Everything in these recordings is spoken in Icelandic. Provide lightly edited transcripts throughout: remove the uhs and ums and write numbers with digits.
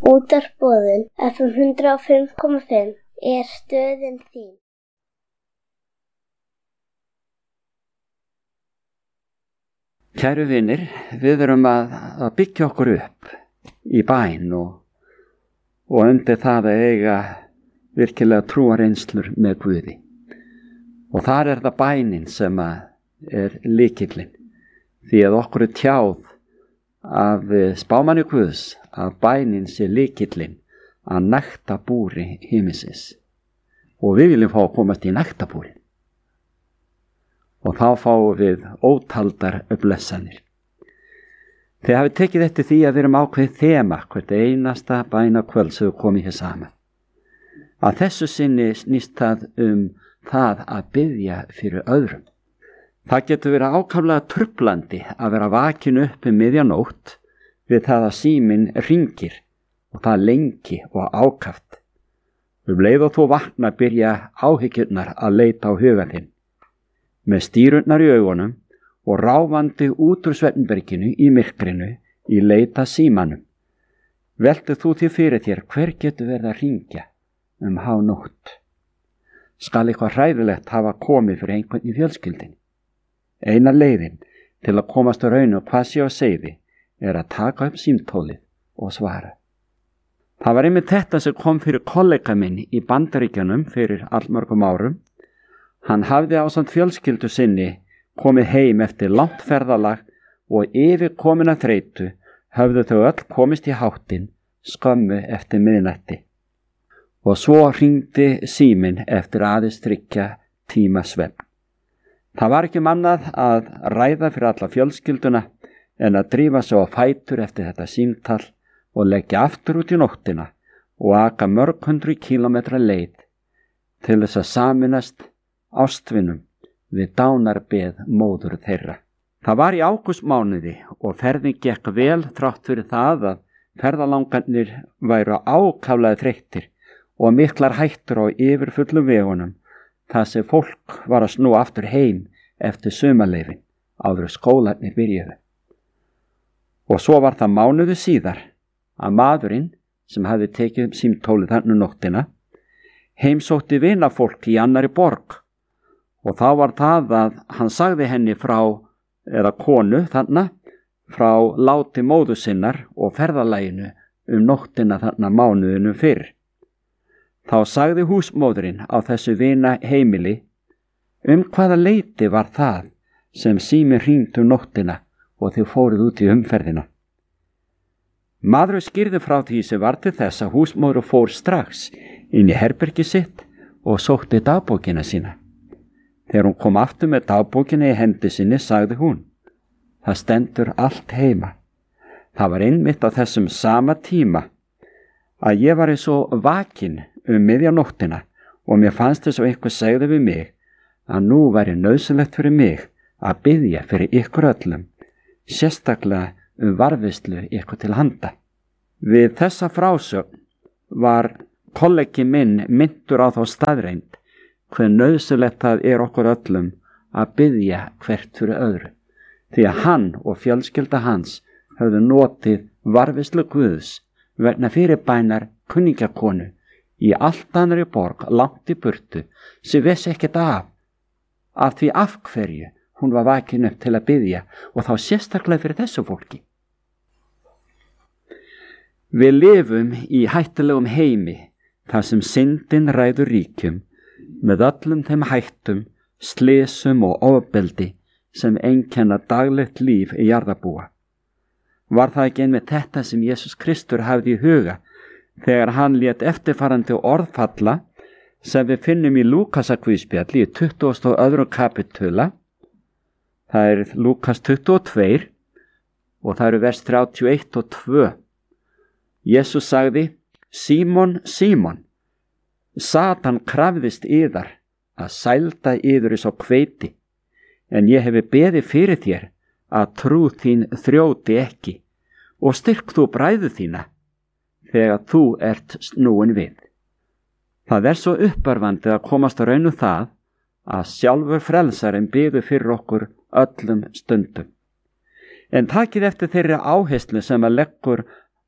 Útvarpsboðun FM 105,5 er stöðin þín. Kæru vinir, við erum að byggja okkur upp í bæn og undir það að eiga virkilega trúarreynslur með Guði. Og þar er það bænin sem er lykillinn, því að okkur er tjáð af spámanni Guðs að bænin sé lykillinn að nægtabúri himinsins. Og við viljum fá að komast í nægtabúrin. Og þá fáum við ótaldar blessanir. Þið hafið tekið eftir því að við erum ákveðið þema hvert einasta bænakvöld sem við komum hér saman. Að þessu sinni snýst það það að biðja fyrir öðrum. Það getur verið ákaflega truflandi að vera vakin upp miðja nótt við það að síminn hringir og það lengi og ákaft. Leið og þú vakna byrja áhyggjurnar að leita á huga þinn. Með stírurnar í augunum og ráfandi út úr svefnberginu í myrkrinu í leita símanum. Veltu þú því fyrir þér hver getur verið að hringja hánótt. Skal eitthvað hræðilegt hafa komið fyrir einhvern í fjölskyldinni? Eina leiðin til að komast á raun og hvað sé á seiði er að taka upp símtólið og svara. Það var einmitt þetta sem kom fyrir kollega minn í Bandaríkjunum fyrir allmörgum árum. Hann hafði ásamt fjölskyldu sinni komið heim eftir langt ferðalag og yfir komin að þreytu höfðu þau öll komist í háttinn skömmu eftir miðnætti. Og svo hringdi síminn eftir aðeins 3 tíma svefn. Það var ekki annað að ræða fyrir alla fjölskylduna en að drífa sig á fætur eftir þetta símtal og leggja aftur út í nóttina og aka mörg 100 kílómetra leið til þess að sameinast ástvinum við dánarbeð móður þeirra. Það var í ágústmánuði og ferðin gekk vel þrátt fyrir það að ferðalangarnir væru ákaflega þreyttir og miklar hættur á yfirfullum vegunum. Það sem fólk var að snúa aftur heim eftir sumarleyfin áður skólarnir byrjuðu. Og svo var það mánuði síðar að maðurinn sem hafði tekið símtólið þannig nóttina heimsótti vinafólk í annarri borg og þá var það að hann sagði henni frá, eða konu þarna, frá láti móður sinnar og ferðalaginu nóttina þarna mánuðinu fyrr. Þá sagði húsmóðurinn á þessu vina heimili hvaða leyti var það sem síminn hringdi nóttina og þau fóruð út í umferðina. Maðurinn skýrði frá því sem var til þess að húsmóður fór strax inn í herbergi sitt og sótti dagbókina sína. Þegar hún kom aftur með dagbókina í hendi sinni sagði hún: Það stendur allt heima. Það var einmitt á þessum sama tíma að ég var eins og vakin miðja nóttina og mér fannst þess að einhver segði við mig að nú væri nauðsynlegt fyrir mig að biðja fyrir ykkur öllum, sérstaklega varðveislu ykkur til handa. Við þessa frásögn var kollegi minn minntur á þá staðreind hve nauðsynlegt það er okkur öllum að biðja hvert fyrir öðru, því að hann og fjölskylda hans höfðu notið varðveislu Guðs vegna fyrirbænar kunningjakonu í allt annarri borg langt í burtu sem vissi ekkert af því af hverju hún var vakin upp til að biðja og þá sérstaklega fyrir þessu fólki. Við lifum í hættulegum heimi þar sem syndin ræður ríkjum með öllum þeim hættum, slysum og ofbeldi sem einkenna daglegt líf í jarðarbúa. Var það ekki einmitt þetta sem Jesús Kristur hafði í huga þegar hann lét eftirfarandi orðfalla sem við finnum í Lúkasarguðspjalli í 22. kapitula. Það er Lúkas 22 og það eru vers 31 og 2. Jesús sagði: Símon, Símon, Satan krafðist yðar að sælda yður eins og hveiti, en ég hefi beðið fyrir þér að trú þín þrjóti ekki og styrk þú bræðu þína þegar þú ert snúin við. Það er svo uppörvandi að komast að raun það að sjálfur frelsarinn biður fyrir okkur öllum stundum. En takið eftir þeirri áherslu sem að leggur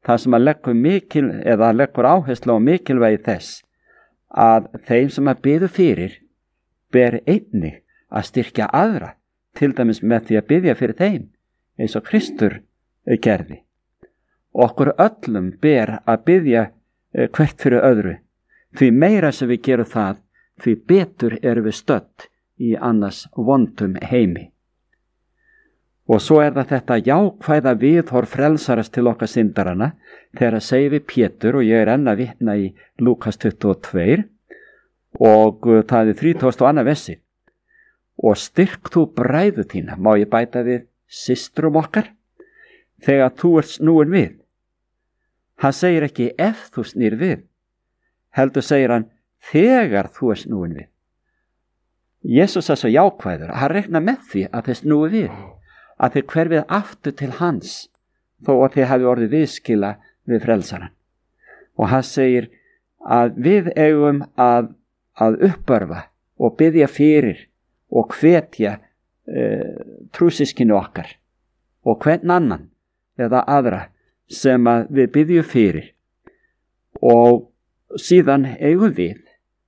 það sem að leggur áherslu á mikilvægi þess að þeim sem að biðu fyrir ber einnig að styrkja aðra, til dæmis með því að biðja fyrir þeim, eins og Kristur gerði. Okkur öllum ber að biðja hvert fyrir öðru, því meira sem við gerum það, því betur erum við stödd í annars vondum heimi. Og svo það þetta jákvæða viðhorf frelsarast til okkar syndarana, þegar segir við Pétur, og ég enn að vitna í Lúkas 22, og það 32. versi. Og styrk þú bræðu þína, má ég bæta við systrum okkar, þegar þú ert snúin við. Hann segir ekki ef þú snýr við, heldur segir hann þegar þú ert snúin við. Jesús svo jákvæður, hann reknar með því að þeir snúi við, að þeir hverfið aftur til hans, þó að þeir hafi orðið viðskila við frelsaran. Og hann segir að við eigum að uppörfa og biðja fyrir og hvetja trúsískinu okkar og hvern annan eða aðra sem að við biðjum fyrir, og síðan eigum við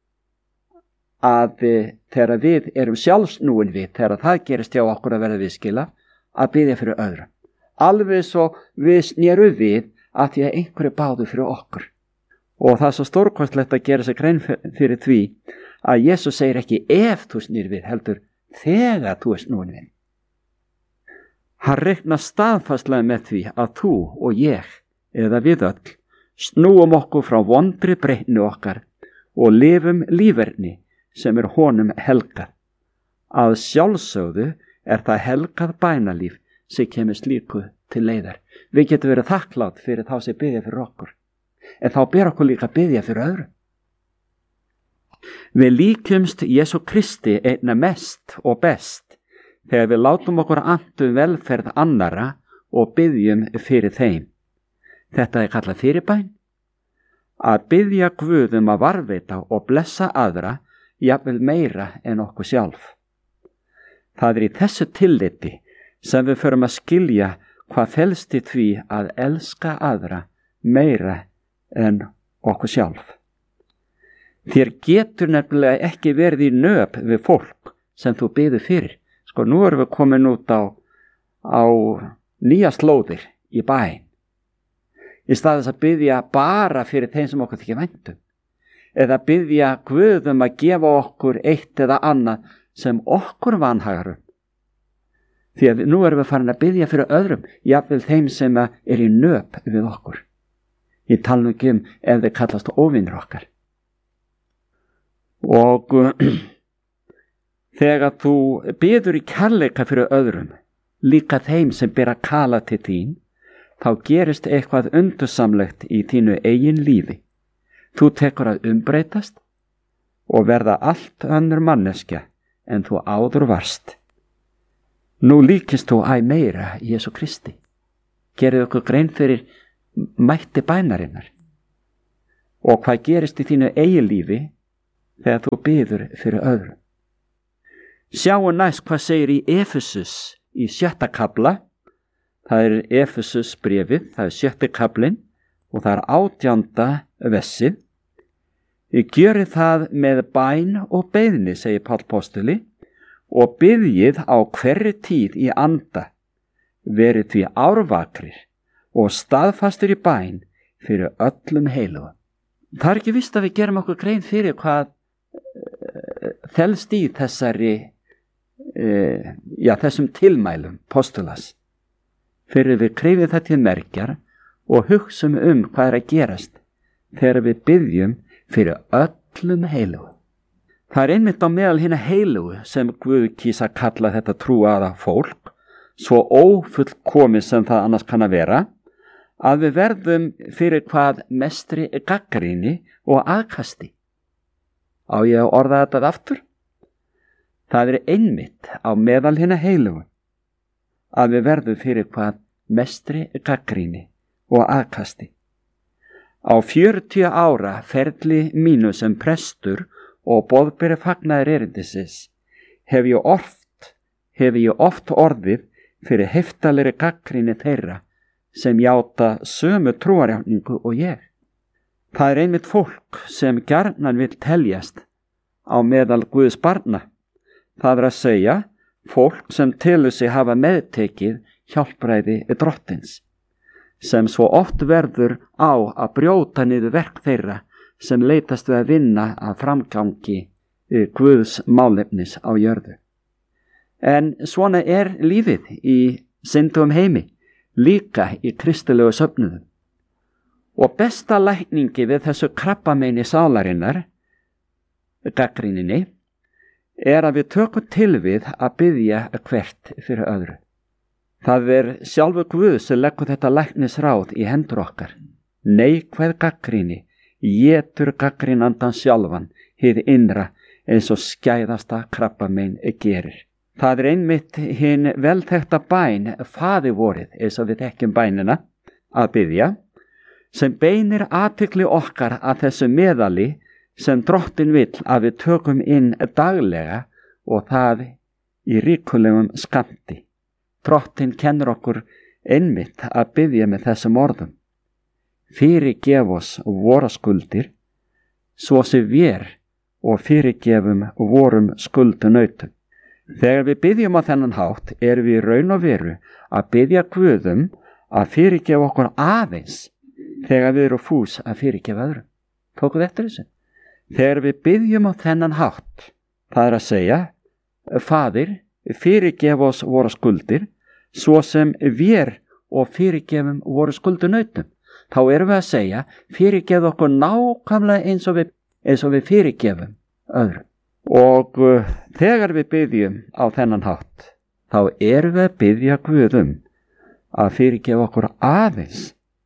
að þegar við erum sjálfsnúin við, þegar það gerist hjá okkur að verða viðskila, að biðja fyrir öðru. Alveg svo við snérum við að því að einhverju báðu fyrir okkur. Og það svo stórkostlegt að gera sig grein fyrir því að Jesús segir ekki ef þú snýr við, heldur þegar þú er snúin við. Hann reiknar staðfastlega með því að þú og ég, eða við öll, snúum okkur frá vondri breytni okkar og lifum líferni sem honum helgað. Að sjálfsögðu það helgað bænalíf sem kemur slíku til leiðar. Við getum verið þakklátt fyrir þá sem biðja fyrir okkur, en þá ber okkur líka biðja fyrir öðru. Við líkjumst Jesú Kristi einna mest og best þegar við látum okkur annt velferð annara og biðjum fyrir þeim. Þetta kallað fyrirbæn. Að biðja Guð að varðveita og blessa aðra, jafnvel meira en okkur sjálf. Það í þessu tilliti sem við förum að skilja hvað felst í því að elska aðra meira en okkur sjálf. Þér getur nefnilega ekki verið í nöp við fólk sem þú biður fyrir. Sko, nú erum við komin út á nýja slóðir í bæinn. Í stað þess að biðja bara fyrir þeim sem okkur þykir vænt um, eða biðja Guð að gefa okkur eitt eða annað sem okkur vanhagar um. Því að nú erum við farin að biðja fyrir öðrum, jafnvel þeim sem í nöp við okkur. Ég tala nú ekki ef þeir kallast óvinir okkar. Og þegar þú biður í kærleika fyrir öðrum, líka þeim sem ber að kala til þín, þá gerist eitthvað undursamlegt í þínu eigin lífi. Þú tekur að umbreytast og verða allt önnur manneskja en þú áður varst. Nú líkist þú meira Jesú Kristi. Gerðu okkur grein fyrir mætti bænarinnar. Og hvað gerist í þínu eigin lífi þegar þú biður fyrir öðrum. Sjáum næst hvað segir í Efesus í 6. kafla. Það Efesus bréfið, það 6. kaflinn og það 18. versið. Gjörið það með bæn og beiðni, segir Páll postuli, og biðjið á hverri tíð í anda, verið því árvakrir og staðfastur í bæn fyrir öllum heilugum. Það ekki víst að við gerum okkur grein fyrir hvað felst í þessum tilmælum postulas. Fyrir við krefið það til merkjar og hugsum hvað að gerast þegar við biðjum fyrir öllum heilugum. Það einmitt á meðal hinna heilugu sem Guð kýs að kalla þetta trúaða fólk, svo ófullkomið sem það annars kann að vera, að við verðum fyrir hvað mestri gagnrýni og aðkasti. Á ég að orða þetta aftur? Það einmitt á meðal hinna heilugu að við verðum fyrir hvað mestri gagnrýni og aðkasti. Á 40 ára ferli mínu sem prestur og boðberi fagnaðar erindisins hef ég oft orðið fyrir heftalegri gagnrýni þeirra sem játa sömu trúarjátningu og ég. Það er einmitt fólk sem gjarnan vill teljast á meðal Guðs barna. Það er að segja fólk sem telur sig hafa meðtekið hjálpræði drottins, sem svo oft verður á að brjóta niður verk þeirra sem leitast við að vinna að framgangi Guðs málefnis á jörðu. En svona er lífið í syndugum heimi, líka í kristilegu söfnuðum. Og besta lækningi við þessu krabbameini sálarinnar, gagnrýninni, er að við tökum til við að biðja hvert fyrir öðru. Það er sjálfur Guð sem leggur þetta læknisráð í hendur okkar. Neikvæð gagnrýni étur gagnrýnandan sjálfan hið innra eins og skæðasta krabbamein gerir. Það er einmitt hinn velþekta bæn Faðir vorið, eins og við þekkjum bænina, að biðja, sem beinir athygli okkar að þessu meðali sem Drottin vill að við tökum inn daglega og það í ríkulegum skammti. Drottin kennir okkur einmitt að biðja með þessum orðum. Fyrirgef oss vora skuldir, svo sem við og fyrirgefum vorum skuldunautum. Þegar við biðjum á þennan hátt erum við í raun og veru að biðja Guðum að fyrirgefa okkur aðeins þegar við erum fús að fyrirgefa öðrum. Tókuð eftir þessu? Þegar við biðjum á þennan hátt, það er að segja, Faðir, fyrirgef oss voru skuldir, svo sem við og fyrirgefum voru skuldunautum. Þá erum við að segja, fyrirgef okkur nákvæmlega eins og við fyrirgefum öðrum. Og þegar við biðjum á þennan hátt, þá erum við að biðja Guðum að fyrirgefa okkur aðeins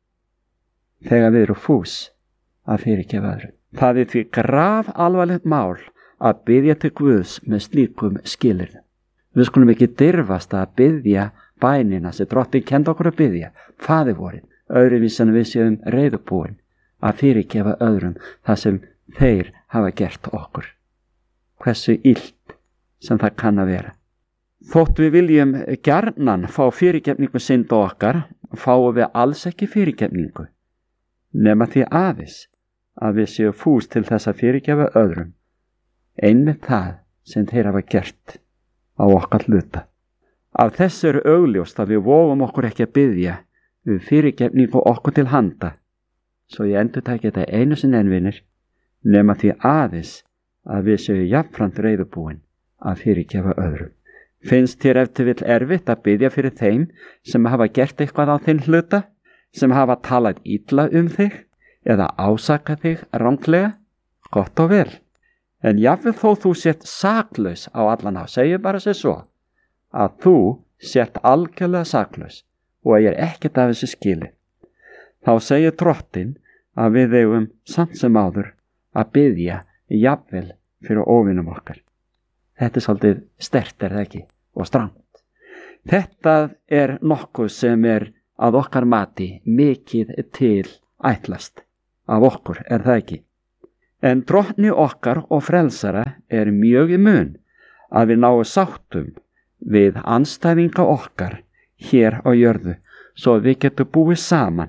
þegar við erum fús að fyrirgefa öðrum. Það er því grafalvarlegt mál að biðja til Guðs með slíkum skilyrðum. Við skulum ekki dirfast að biðja bænina sem Drottin kenndi okkur að biðja, Faðir vorið, öðruvísi en við séum reiðubúin að fyrirgefa öðrum það sem þeir hafa gert okkur. Hversu illt sem það kann að vera. Þótt við viljum gjarnan fá fyrirgefningu synda okkar, fáum við alls ekki fyrirgefningu, nema því aðeins að við séum fús til þess að fyrirgefa öðrum, einmitt það sem þeir hafa gert á okkar hluta. Af þessu er augljóst að við vofum okkur ekki að biðja við fyrirgefningu okkur til handa, svo ég endurtæki þetta einu sinni envinir, nema því aðeins að við séum jafnframt reiðubúin að fyrirgefa öðrum. Finnst þér eftir vill erfitt að biðja fyrir þeim sem hafa gert eitthvað á þinn hluta, sem hafa talað illa þig eða ásakað þig ranglega? Gott og vel. En jafnvel þó þú sért saklaus á allan hátt, segju bara sér svo, að þú sért algjörlega saklaus og ég ekkert af þessu skili. Þá segir Drottin að við eigum samt sem áður að biðja jafnvel fyrir óvinum okkar. Þetta er svolítið sterkt, er það ekki, og strangt. Þetta er nokkuð sem er að okkar mati mikið til ætlast af okkur, er það ekki? En Drottni okkar og frelsara er mjög í mun að við náum sáttum við andstæðinga okkar hér á jörðu, svo við getum búið saman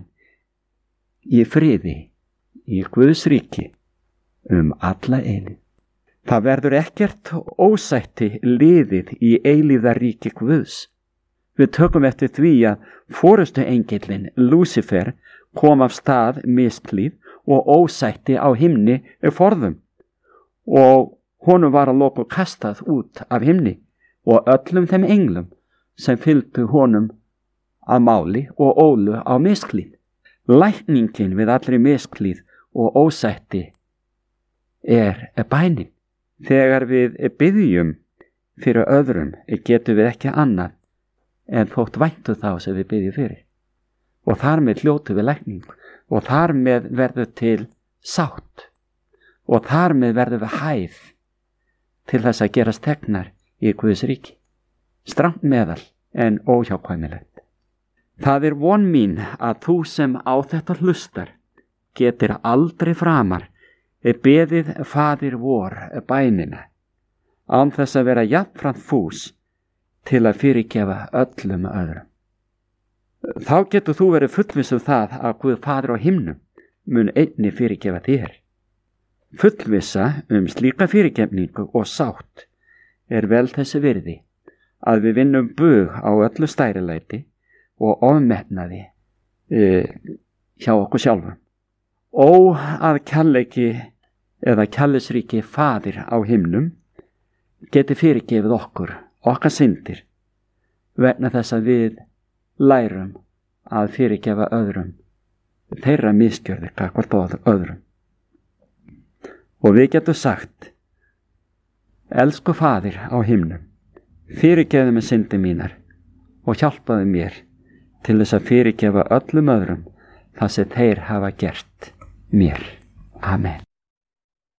í friði í Guðs ríki alla eilífð. Það verður ekkert ósætti liðið í eilífðaríki Guðs. Við tökum eftir því að forystuengillinn Lúsifer kom af stað misklíð og ósætti á himni forðum og honum var að lokum kastað út af himni og öllum þeim englum sem fylgdu honum að máli og ólu á misklíð. Lækningin við allri misklíð og ósætti er bænin. Þegar við biðjum fyrir öðrum getum við ekki annað en þótt væntu þá sem við biðjum fyrir. Og þar með hljótu við lækning og þar með verður til sátt og þar með verður við hæð til þess að gerast þegnar í Guðs ríki. Strangt meðal en óhjákvæmilegt. Það er von mín að þú sem á þetta hlustar getur aldrei framar beðið Faðir vor bænina án þess að vera jafnframt fús til að fyrirgefa öllum öðrum. Þá getur þú verið fullviss það að Guð Faðir á himnum mun einnig fyrirgefa þér. Fullvissa slíka fyrirgefningu og sátt vel þessi virði að við vinnum bug á öllu stærilæti og ofmetnaði hjá okkur sjálfum. Að kærleiki eða kærleisríki Faðir á himnum geti fyrirgefið okkar syndir vegna þess að við lærum að fyrirgefa öðrum þeirra misgjörðir gagnvart öðrum. Og við getum sagt: Elsku Faðir á himnum, fyrirgefðu mér syndir mínar og hjálpaðu mér til þess að fyrirgefa öllum öðrum það sem þeir hafa gert mér. Amen.